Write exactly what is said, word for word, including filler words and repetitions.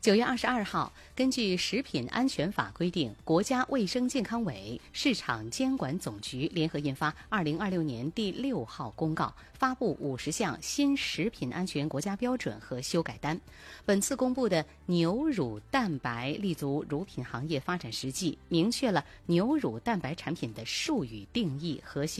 九月二十二号，根据《食品安全法》规定，国家卫生健康委、市场监管总局联合印发《二零二六年第六号公告》，发布五十项新食品安全国家标准和修改单。本次公布的牛乳蛋白立足乳品行业发展实际，明确了牛乳蛋白产品的术语定义、核心